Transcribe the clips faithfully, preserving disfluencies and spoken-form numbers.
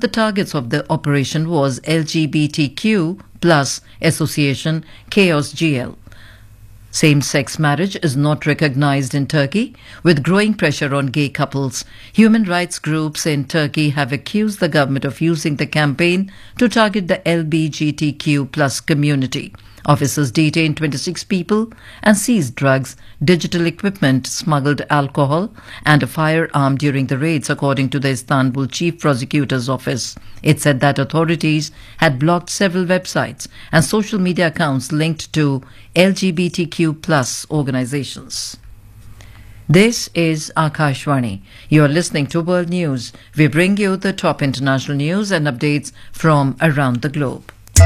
of the targets of the operation was L G B T Q plus association Chaos G L. Same-sex marriage is not recognized in Turkey, with growing pressure on gay couples. Human rights groups in Turkey have accused the government of using the campaign to target the L G B T Q plus community. Officers detained twenty-six people and seized drugs, digital equipment, smuggled alcohol and a firearm during the raids, according to the Istanbul Chief Prosecutor's Office. It said that authorities had blocked several websites and social media accounts linked to L G B T Q plus organizations. This is Akashvani. You are listening to World News. We bring you the top international news and updates from around the globe.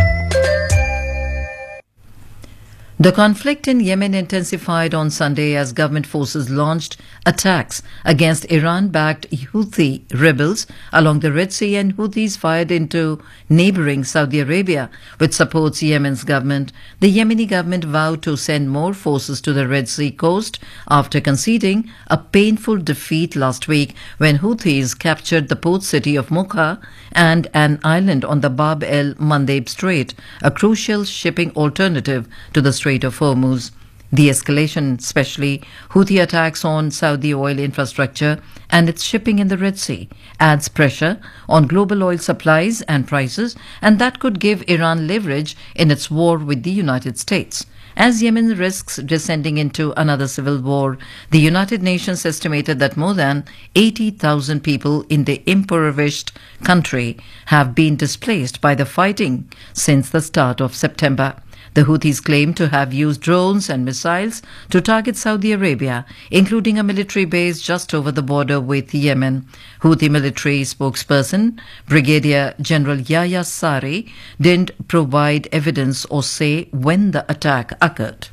The conflict in Yemen intensified on Sunday as government forces launched attacks against Iran-backed Houthi rebels along the Red Sea, and Houthis fired into neighboring Saudi Arabia, which supports Yemen's government. The Yemeni government vowed to send more forces to the Red Sea coast after conceding a painful defeat last week when Houthis captured the port city of Mocha and an island on the Bab el-Mandeb Strait, a crucial shipping alternative to the Strait of Hormuz. The escalation, especially Houthi attacks on Saudi oil infrastructure and its shipping in the Red Sea, adds pressure on global oil supplies and prices, and that could give Iran leverage in its war with the United States. As Yemen risks descending into another civil war, the United Nations estimated that more than eighty thousand people in the impoverished country have been displaced by the fighting since the start of September. The Houthis claim to have used drones and missiles to target Saudi Arabia, including a military base just over the border with Yemen. Houthi military spokesperson Brigadier General Yahya Sari didn't provide evidence or say when the attack occurred.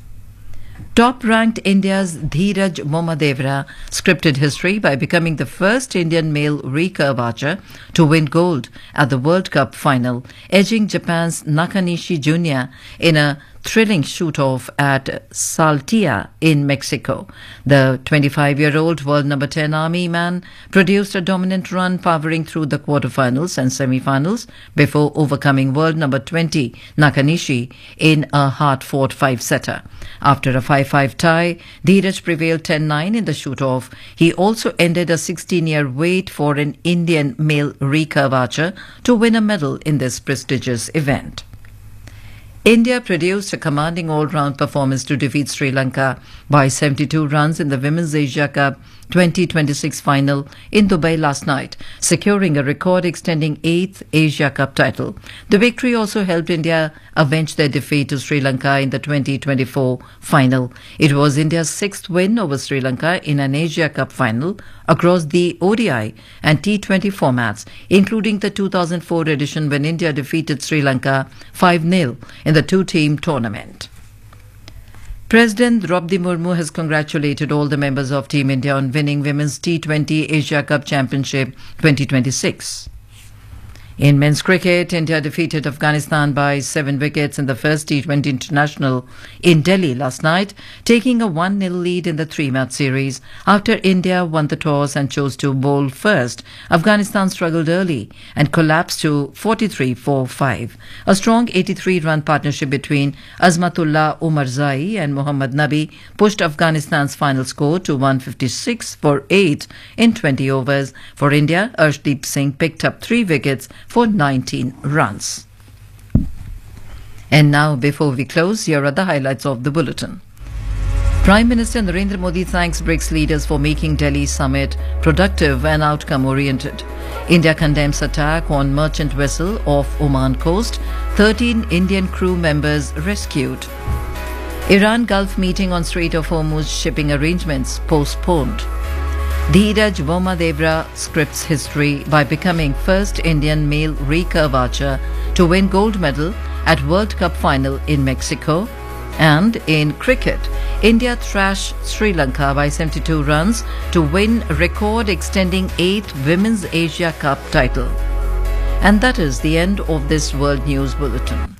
Top-ranked India's Dheeraj Bommadevara scripted history by becoming the first Indian male recurve archer to win gold at the World Cup final, edging Japan's Nakanishi Junior in a thrilling shoot-off at Saltillo in Mexico. The twenty-five-year-old world number ten army man produced a dominant run, powering through the quarterfinals and semi-finals before overcoming world number twenty Nakanishi in a hard-fought five-setter. After a five-five tie, Dheeraj prevailed ten nine in the shoot-off. He also ended a sixteen-year wait for an Indian male recurve archer to win a medal in this prestigious event. India produced a commanding all-round performance to defeat Sri Lanka by seventy-two runs in the Women's Asia Cup twenty twenty-six final in Dubai last night, securing a record-extending eighth Asia Cup title. The victory also helped India avenge their defeat to Sri Lanka in the twenty twenty-four final. It was India's sixth win over Sri Lanka in an Asia Cup final across the O D I and T twenty formats, including the two thousand four edition when India defeated Sri Lanka five nil in the two-team tournament. President Draupadi Murmu has congratulated all the members of Team India on winning Women's T twenty Asia Cup Championship twenty twenty-six. In men's cricket, India defeated Afghanistan by seven wickets in the first T twenty International in Delhi last night, taking a one nil lead in the three-match series. After India won the toss and chose to bowl first, Afghanistan struggled early and collapsed to forty-three for five. A strong eighty-three run partnership between Azmatullah Omarzai and Mohammad Nabi pushed Afghanistan's final score to one fifty-six for eight in twenty overs. For India, Arshdeep Singh picked up three wickets for nineteen runs. And now, before we close, here are the highlights of the bulletin. Prime Minister Narendra Modi thanks BRICS leaders for making Delhi summit productive and outcome-oriented. India condemns attack on merchant vessel off Oman coast. thirteen Indian crew members rescued. Iran Gulf meeting on Strait of Hormuz shipping arrangements postponed. Dheeraj Bommadevara scripts history by becoming first Indian male recurve archer to win gold medal at World Cup final in Mexico. And in cricket, India thrashed Sri Lanka by seventy-two runs to win record-extending eighth Women's Asia Cup title. And that is the end of this World News Bulletin.